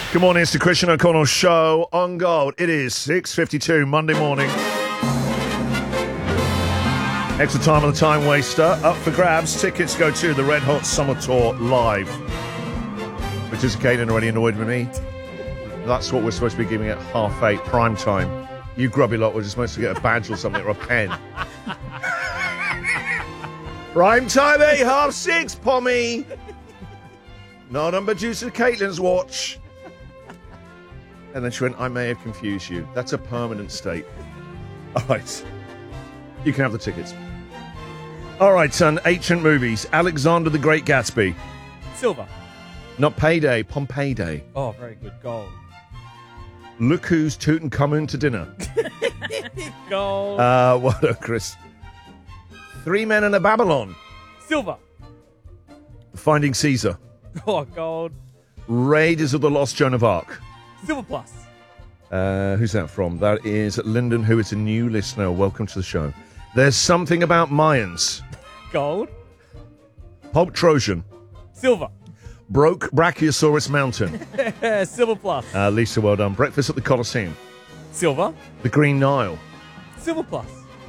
Good morning, it's the Christian O'Connell Show on Gold. It is 6:52 Monday morning. Extra time on the time waster. Up for grabs. Tickets go to the Red Hot Summer Tour live. Which is Caitlin already annoyed with me. That's what we're supposed to be giving at 8:30 prime time. You grubby lot were just supposed to get a badge or something or a pen. Prime time, 6:30, Pommy. Not on producer Caitlin's watch. And then she went, I may have confused you. That's a permanent state. All right. You can have the tickets. All right, son. Ancient movies. Alexander the Great Gatsby. Silver. Not Payday. Pompeii. Oh, very good. Gold. Look who's Tutankhamun to dinner. Gold. What, Chris? Three Men in a Babylon. Silver. Finding Caesar. Oh, gold. Raiders of the Lost Joan of Arc. Silver plus. Who's that from? That is Lyndon, who is a new listener. Welcome to the show. There's Something About Mayans. Gold. Pulp Trojan. Silver. Broke Brachiosaurus Mountain. Silver plus. Lisa, well done. Breakfast at the Colosseum. Silver. The Green Nile. Silver plus.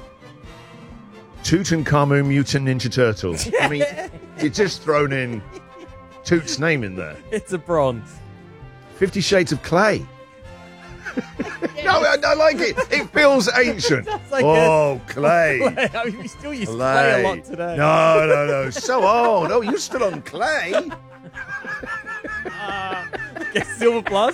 Tutankhamun Mutant Ninja Turtles. I mean, you're just thrown in Toot's name in there. It's a bronze. 50 Shades of Clay. No, I like it. It feels ancient. Like clay. I mean, we still use clay a lot today. No. So old. Oh, you're still on clay. Get silver plus.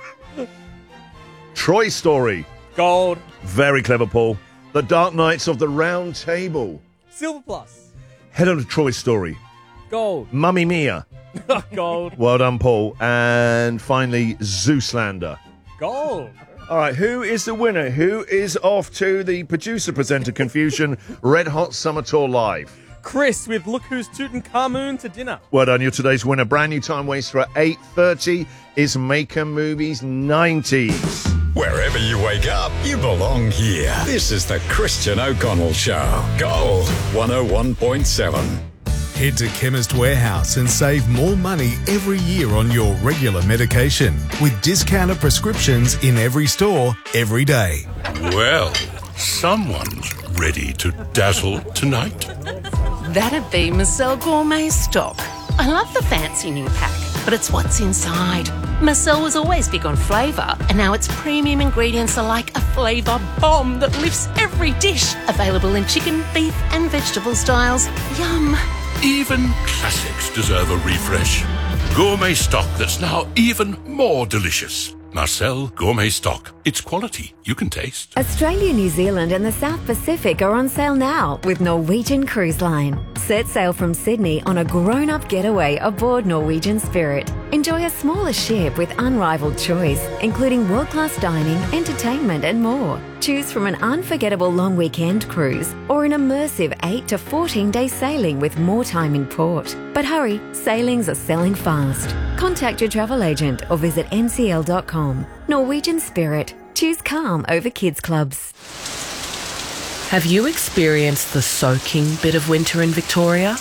Troy Story. Gold. Very clever, Paul. The Dark Knights of the Round Table. Silver plus. Head on to Troy Story. Gold. Mummy Mia. Gold. Well done, Paul. And finally, Zeuslander. Gold. All right, who is the winner? Who is off to the producer-presenter confusion Red Hot Summer Tour Live? Chris with Look Who's Tutankhamun to dinner. Well done, you're today's winner. Brand new time waster at 8:30 is Maker Movies 90s. Wherever you wake up, you belong here. This is the Christian O'Connell Show. Gold 101.7. Head to Chemist Warehouse and save more money every year on your regular medication with discounted prescriptions in every store, every day. Well, someone's ready to dazzle tonight. That'd be Marcel Gourmet Stock. I love the fancy new pack, but it's what's inside. Marcel was always big on flavour, and now its premium ingredients are like a flavour bomb that lifts every dish. Available in chicken, beef and vegetable styles. Yum. Even classics deserve a refresh. Gourmet stock that's now even more delicious. Marcel Gourmet Stock. It's quality you can taste. Australia, New Zealand and the South Pacific are on sale now with Norwegian Cruise Line. Set sail from Sydney on a grown-up getaway aboard Norwegian Spirit. Enjoy a smaller ship with unrivaled choice, including world-class dining, entertainment and more. Choose from an unforgettable long weekend cruise or an immersive 8 to 14-day sailing with more time in port. But hurry, sailings are selling fast. Contact your travel agent or visit ncl.com. Norwegian Spirit. Choose calm over kids clubs. Have you experienced the soaking bit of winter in Victoria?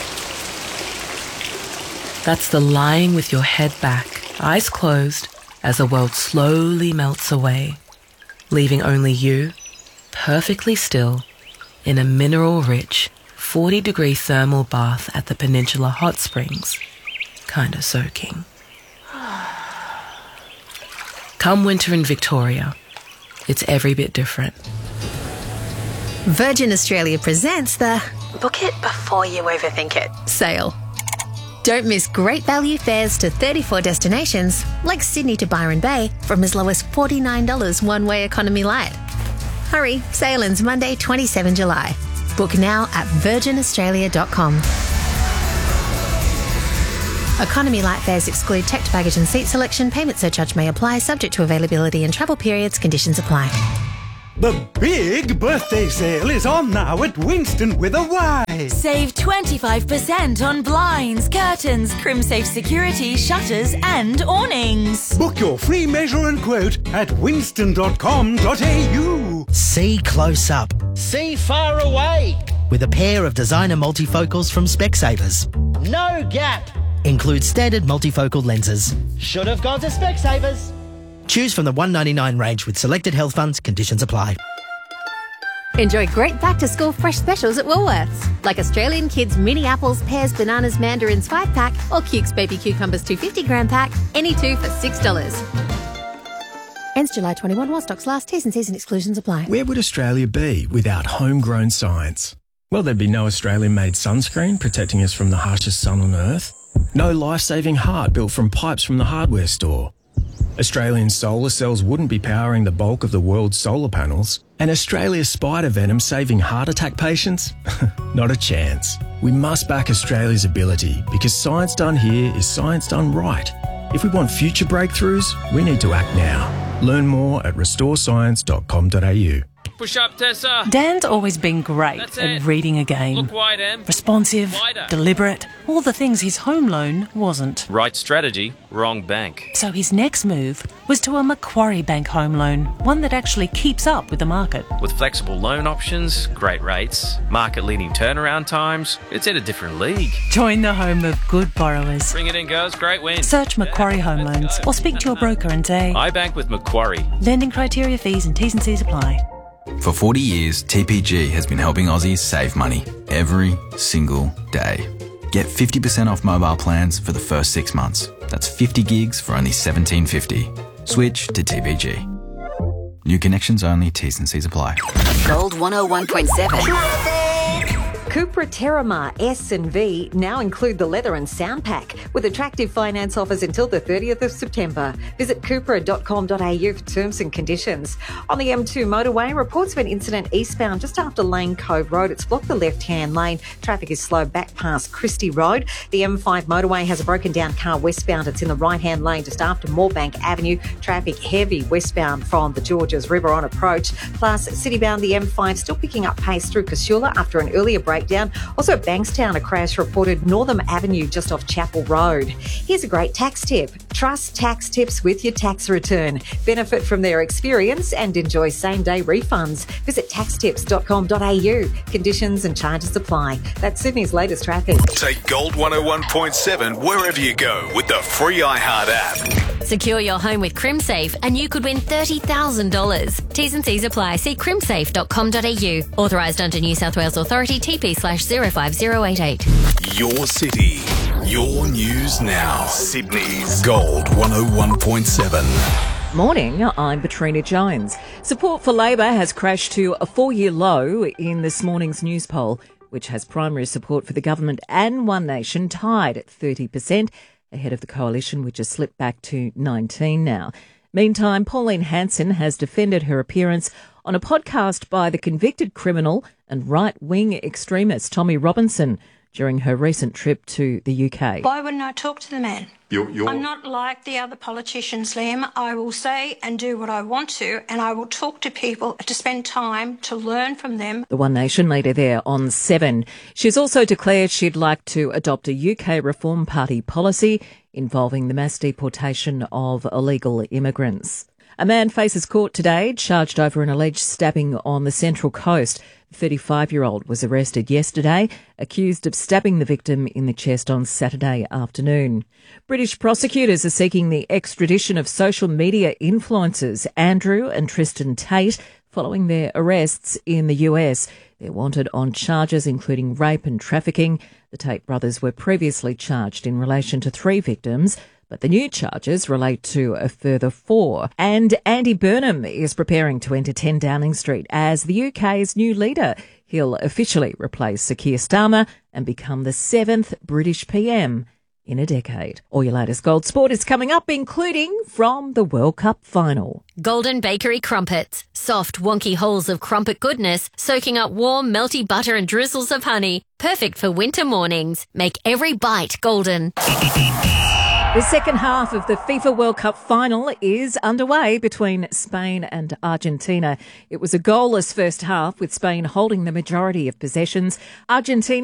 That's the lying with your head back, eyes closed, as the world slowly melts away, leaving only you, perfectly still, in a mineral-rich, 40-degree thermal bath at the Peninsula Hot Springs, kinda soaking. Come winter in Victoria, it's every bit different. Virgin Australia presents the Book It Before You Overthink It sale. Don't miss great value fares to 34 destinations, like Sydney to Byron Bay, from as low as $49 one-way economy light. Hurry, sale ends Monday, 27 July. Book now at virginaustralia.com. Economy light fares exclude checked baggage and seat selection. Payment surcharge may apply, subject to availability and travel periods. Conditions apply. The big birthday sale is on now at Winston with a Y. Save 25% on blinds, curtains, CrimSafe security, shutters and awnings. Book your free measure and quote at winston.com.au. See close up. See far away. With a pair of designer multifocals from Specsavers. No gap. Includes standard multifocal lenses. Should have gone to Specsavers. Choose from the $199 range with selected health funds. Conditions apply. Enjoy great back-to-school fresh specials at Woolworths, like Australian Kids mini apples, pears, bananas, mandarins 5-pack or Cukes baby cucumbers 250-gram pack, any two for $6. Ends July 21 while stocks last. T's and C's and exclusions apply. Where would Australia be without homegrown science? Well, there'd be no Australian-made sunscreen protecting us from the harshest sun on Earth. No life-saving heart built from pipes from the hardware store. Australian solar cells wouldn't be powering the bulk of the world's solar panels. And Australia's spider venom saving heart attack patients? Not a chance. We must back Australia's ability because science done here is science done right. If we want future breakthroughs, we need to act now. Learn more at restorescience.com.au. Push up, Tessa. Dan's always been great at reading a game. Look wide, Em. Responsive, Wider. deliberate, all the things his home loan wasn't. Right strategy, wrong bank. So his next move was to a Macquarie Bank home loan, one that actually keeps up with the market. With flexible loan options, great rates, market-leading turnaround times, it's in a different league. Join the home of good borrowers. Bring it in, girls. Great win. Search Macquarie Home Loans or speak to your broker and say, I bank with Macquarie. Lending criteria, fees and T's and C's apply. For 40 years, TPG has been helping Aussies save money every single day. Get 50% off mobile plans for the first 6 months. That's 50 gigs for only $17.50. Switch to TPG. New connections only, T's and C's apply. Gold 101.7. Cupra Terramar S and V now include the leather and sound pack with attractive finance offers until the 30th of September. Visit cupra.com.au for terms and conditions. On the M2 motorway, reports of an incident eastbound just after Lane Cove Road. It's blocked the left-hand lane. Traffic is slow back past Christie Road. The M5 motorway has a broken down car westbound. It's in the right-hand lane just after Moorebank Avenue. Traffic heavy westbound from the Georges River on approach. Plus, citybound, the M5 still picking up pace through Casula after an earlier breakdown. Also at Bankstown, a crash reported Northam Avenue just off Chapel Road. Here's a great tax tip. Trust Tax Tips with your tax return. Benefit from their experience and enjoy same-day refunds. Visit taxtips.com.au. Conditions and charges apply. That's Sydney's latest traffic. Take Gold 101.7 wherever you go with the free iHeart app. Secure your home with CrimSafe and you could win $30,000. T's and C's apply. See crimsafe.com.au. Authorised under New South Wales Authority TP/05088. Your city, your news now. Sydney's Gold 101.7. Morning, I'm Petrina Jones. Support for Labor has crashed to a 4-year low in this morning's news poll, which has primary support for the government and One Nation tied at 30%, ahead of the coalition, which has slipped back to 19 now. Meantime, Pauline Hanson has defended her appearance on a podcast by the convicted criminal and right-wing extremist Tommy Robinson during her recent trip to the UK. Why wouldn't I talk to the man? I'm not like the other politicians, Liam. I will say and do what I want to, and I will talk to people to spend time to learn from them. The One Nation leader there on 7. She's also declared she'd like to adopt a UK Reform Party policy involving the mass deportation of illegal immigrants. A man faces court today, charged over an alleged stabbing on the Central Coast. The 35-year-old was arrested yesterday, accused of stabbing the victim in the chest on Saturday afternoon. British prosecutors are seeking the extradition of social media influencers Andrew and Tristan Tate following their arrests in the US. They're wanted on charges including rape and trafficking. The Tate brothers were previously charged in relation to 3 victims, but the new charges relate to a further 4. And Andy Burnham is preparing to enter 10 Downing Street as the UK's new leader. He'll officially replace Sir Keir Starmer and become the 7th British PM in a decade. All your latest gold sport is coming up, including from the World Cup final. Golden Bakery Crumpets. Soft, wonky holes of crumpet goodness, soaking up warm, melty butter and drizzles of honey. Perfect for winter mornings. Make every bite golden. The second half of the FIFA World Cup final is underway between Spain and Argentina. It was a goalless first half, with Spain holding the majority of possessions. Argentina